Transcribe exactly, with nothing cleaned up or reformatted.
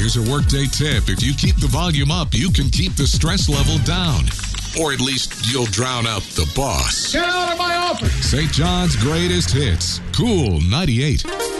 Here's a workday tip. If you keep the volume up, you can keep the stress level down. Or at least you'll drown out the boss. Get out of my office! Saint John's greatest hits. Cool ninety-eight.